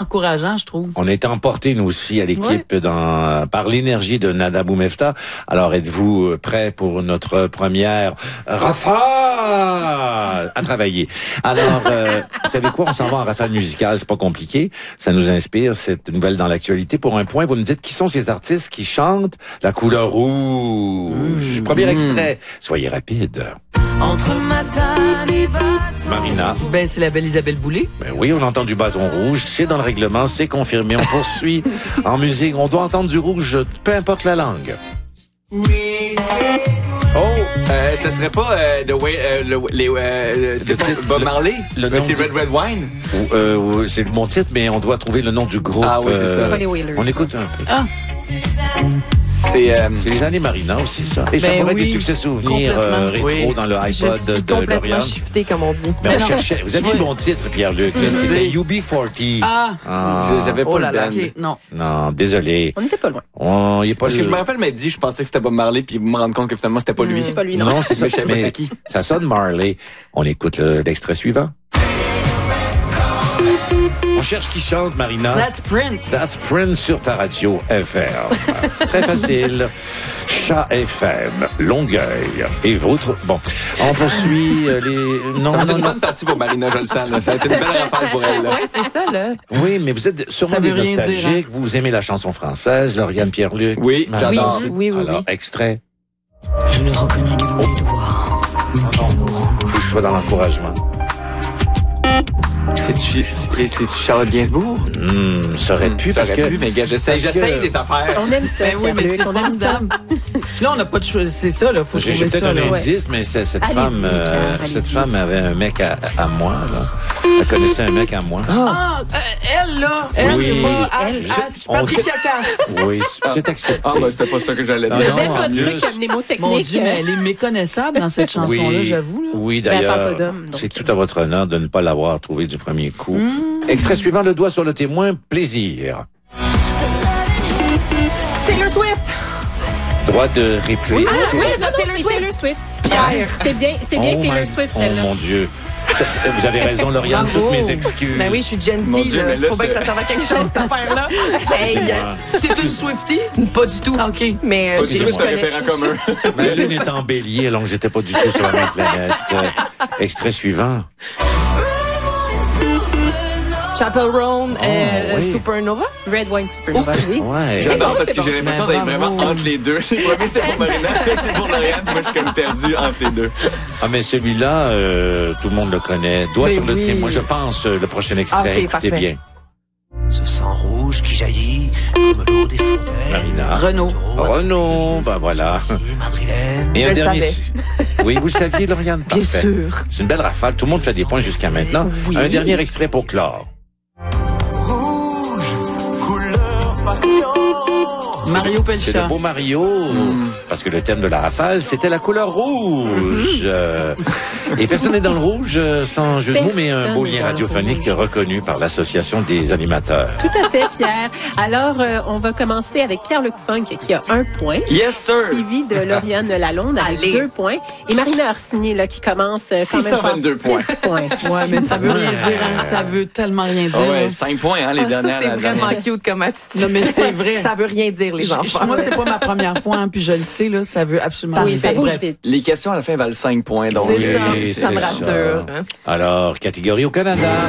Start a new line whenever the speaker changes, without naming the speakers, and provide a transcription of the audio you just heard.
encourageant, je trouve.
On a été emportés, nous aussi, à l'équipe par l'énergie de Nada Boumefta. Alors, êtes-vous prêts pour notre première rafale à travailler? Alors, vous savez quoi? On s'en va en rafale musicale, c'est pas compliqué. Ça nous inspire, cette nouvelle dans l'actualité. Pour un point, vous me dites qui sont ces artistes qui chantent la couleur rouge. Premier extrait. Soyez rapide.
Entre Matane et Bâton.
Marina.
Ben, c'est la belle Isabelle Boulay.
Ben oui, on entend du bâton rouge. C'est dans le règlement, c'est confirmé. On poursuit en musique. On doit entendre du rouge, peu importe la langue.
Ça serait pas c'est pas Bob Marley? C'est Red Red Wine?
C'est mon titre, mais on doit trouver le nom du groupe.
Ah oui, c'est ça.
On écoute un peu.
Ah.
C'est les années Marina aussi, ça. Et ça pourrait être des succès souvenirs rétro dans le iPod de
complètement
Lauriane.
Shifté, comme on dit.
Mais on cherchait. Vous aviez le bon titre, Pierre-Luc. C'était UB40.
J'avais pas le band.
Okay, non.
Non, désolé.
On n'était pas loin.
Il est pas
Parce que je me rappelle, m'a dit, je pensais que c'était Bob Marley, puis vous me rendez compte que finalement, c'était pas lui.
C'est pas lui, non.
Non, c'est ça.
Mais je savais pas c'était qui.
Ça sonne Marley. On écoute l'extrait suivant. On cherche qui chante, Marina.
That's Prince.
That's Prince sur ta radio FM. Très facile. Chat FM, Longueuil et votre... Bon, on poursuit les...
Non, c'est une bonne partie pour Marina, je le sens. Là. Ça a été une belle affaire pour elle.
Oui, c'est ça, là.
Oui, mais vous êtes sûrement des nostalgiques. Vous aimez la chanson française, Lauriane Pierre-Luc.
Oui, j'adore.
Oui.
Alors, extrait.
Je le reconnais du bout des doigts.
Faut que je sois dans l'encouragement.
C'est-tu Charlotte Gainsbourg?
Ça aurait pu, parce que...
mais gars, j'essaye des affaires.
On aime ça,
oui, mais c'est formidable. Là, on n'a pas de choix. C'est ça, là. Faut trouver ça.
J'ai peut-être un indice, mais cette femme avait un mec à moi, là. Elle connaissait un mec à moi.
Elle, là. Patricia Cass.
Oui, c'est accepté.
Ah, ben, c'était pas ça que j'allais dire.
J'aime votre truc à mnémotechnique.
Mon Dieu, mais elle est méconnaissable dans cette chanson-là, j'avoue.
Oui, d'ailleurs, c'est tout à votre honneur de ne pas l'avoir trouvé du premier coup. Extrait suivant, le doigt sur le témoin, plaisir.
Taylor Swift.
Droit de réplique.
Taylor Swift. Pierre. C'est bien Taylor Swift, celle-là.
Oh mon Dieu. Vous avez raison, Lauriane, toutes mes excuses.
Ben oui, je suis Gen Z, là. Faut bien que ça serve à quelque chose, cette affaire-là. Hey,
t'es une Swiftie?
Pas du tout.
OK.
Mais
je connais. Référent commun.
Mais l'une est en bélier, alors que j'étais pas du tout sur la même planète. Extrait suivant.
Chappell Roan, Supernova. Red Wine Supernova.
Ouais.
J'adore parce que j'ai l'impression d'être vraiment entre les deux. Le premier, c'était pour Marina, c'est pour Lauriane. Moi, je suis comme perdu entre les deux.
Ah, mais celui-là, tout le monde le connaît. Doigt sur le témoin. Moi, je pense, le prochain extrait. Écoutez
parfait.
bien.
Ce sang rouge qui jaillit comme l'eau des fontaines.
Marina.
Renaud,
ben voilà.
Madrilène.
Et
Je
un dernier.
savais.
Oui, vous le saviez, Lauriane?
Bien
Parfait.
sûr.
C'est une belle rafale. Tout le monde fait des points jusqu'à maintenant.
Oui.
Un dernier extrait pour clore.
Rouge, couleur passion.
Mario
C'est
Pelcha.
le beau Mario, parce que le thème de la rafale, c'était la couleur rouge. Et personne n'est dans le rouge, sans jeu de mots, mais un beau lien radiophonique reconnu par l'Association des animateurs.
Tout à fait, Pierre. Alors, on va commencer avec Pierre-Luc Funk, qui a 1 point.
Yes, sir!
Suivi de Lauriane Lalonde avec 2 points. Et Marina Orsini, là, qui commence quand même par
622 points.
6 points.
Ouais, mais ça veut rien dire. Hein. Ça veut tellement rien dire.
Ah ouais,
hein.
5 points, hein, les dernières.
Ça, c'est vraiment cute comme attitude.
Non, mais c'est vrai.
Ça veut rien dire, les enfants.
Moi, c'est pas ma première fois, hein, puis je le sais, là, ça veut absolument
Oui,
rien
ça
dire.
bouge
Bref.
vite.
Les questions à la fin valent 5 points. Donc,
C'est ça.
Oui,
Ça me
c'est
rassure. Hein.
Alors, catégorie au Canada.